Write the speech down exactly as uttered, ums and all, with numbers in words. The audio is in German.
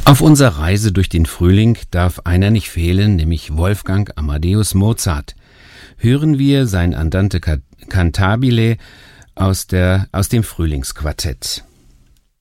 Auf unserer Reise durch den Frühling darf einer nicht fehlen, nämlich Wolfgang Amadeus Mozart. Hören wir sein Andante cantabile aus, der, aus dem Frühlingsquartett.